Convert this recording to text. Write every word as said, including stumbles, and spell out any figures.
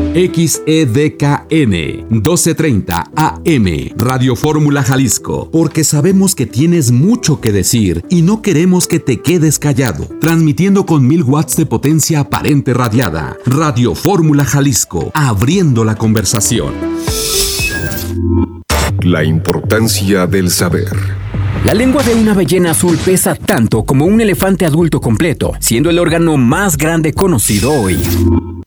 X E D K N doce treinta A M, Radio Fórmula Jalisco, porque sabemos que tienes mucho que decir y no queremos que te quedes callado. Transmitiendo con mil watts de potencia aparente radiada. Radio Fórmula Jalisco, abriendo la conversación. La importancia del saber. La lengua de una ballena azul pesa tanto como un elefante adulto completo, siendo el órgano más grande conocido hoy.